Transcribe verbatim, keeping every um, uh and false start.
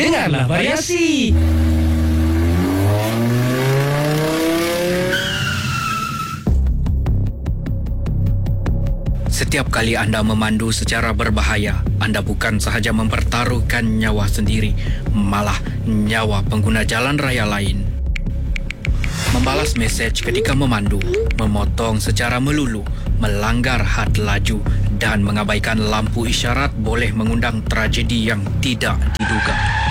Dengarlah variasi. Setiap kali anda memandu secara berbahaya, anda bukan sahaja mempertaruhkan nyawa sendiri, malah nyawa pengguna jalan raya lain. Membalas mesej ketika memandu, memotong secara melulu, melanggar had laju dan mengabaikan lampu isyarat boleh mengundang tragedi yang tidak diduga.